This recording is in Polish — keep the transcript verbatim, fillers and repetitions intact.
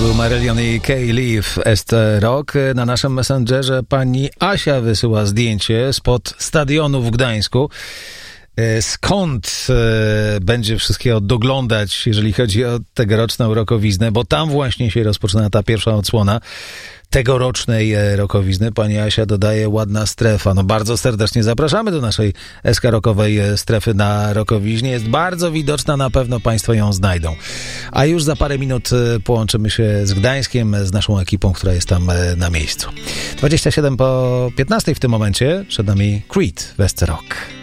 był Marillion i Kay Leaf, Est Rock. Na naszym Messengerze pani Asia wysyła zdjęcie spod stadionu w Gdańsku. Skąd będzie wszystkiego doglądać, jeżeli chodzi o tegoroczną rokowiznę, bo tam właśnie się rozpoczyna ta pierwsza odsłona tegorocznej rokowizny. Pani Asia dodaje, ładna strefa. No bardzo serdecznie zapraszamy do naszej es ka Rockowej strefy na rokowiźnie. Jest bardzo widoczna, na pewno państwo ją znajdą. A już za parę minut połączymy się z Gdańskiem, z naszą ekipą, która jest tam na miejscu. dwadzieścia siedem po piętnastej w tym momencie. Przed nami Creed w Est Rock.